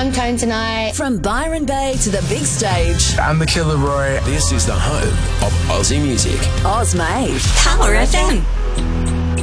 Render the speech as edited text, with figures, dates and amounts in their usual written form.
I'm Tone Tonight. From Byron Bay to the big stage. I'm the Killer Roy. This is the home of Aussie music. Oz Made. Power FM.